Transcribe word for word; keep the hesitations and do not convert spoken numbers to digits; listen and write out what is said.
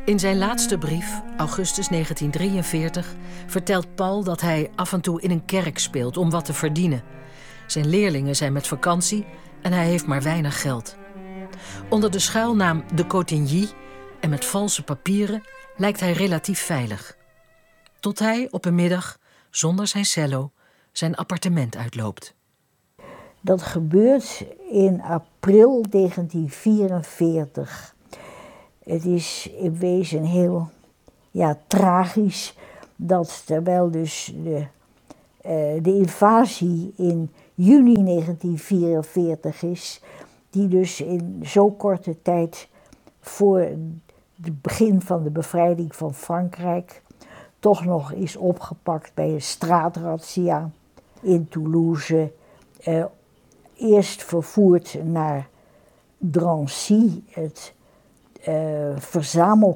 In zijn laatste brief, augustus negentien drieënveertig, vertelt Paul dat hij af en toe in een kerk speelt om wat te verdienen. Zijn leerlingen zijn met vakantie en hij heeft maar weinig geld. Onder de schuilnaam de Cotigny en met valse papieren lijkt hij relatief veilig. Tot hij op een middag, zonder zijn cello, zijn appartement uitloopt. Dat gebeurt in april negentien vierenveertig. Het is in wezen heel ja, tragisch dat terwijl dus de, uh, de invasie in juni negentien vierenveertig is, die dus in zo'n korte tijd voor het begin van de bevrijding van Frankrijk toch nog is opgepakt bij een straatrazzia in Toulouse. Uh, eerst vervoerd naar Drancy, het uh, verzamel